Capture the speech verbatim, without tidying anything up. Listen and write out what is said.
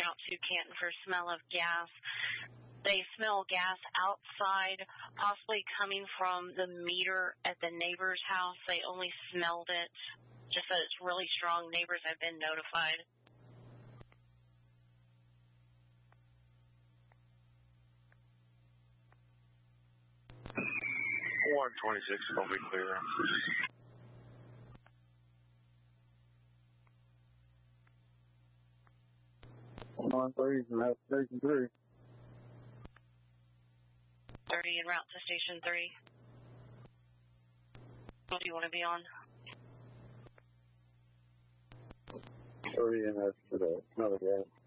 route to Canton for smell of gas. They smell gas outside, possibly coming from the meter at the neighbor's house. They only smelled it, just that it's really strong. Neighbors have been notified. one twenty-six is going to be clear. one thirty is at Station three. thirty en route to Station three. What do you want to be on? thirty and that's for the another gas.